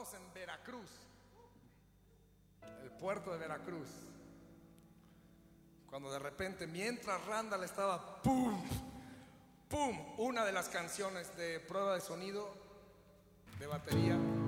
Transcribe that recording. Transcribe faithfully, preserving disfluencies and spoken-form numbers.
estábamos en Veracruz, el puerto de Veracruz, cuando de repente, mientras Randall estaba ¡pum! ¡Pum! Una de las canciones de prueba de sonido de batería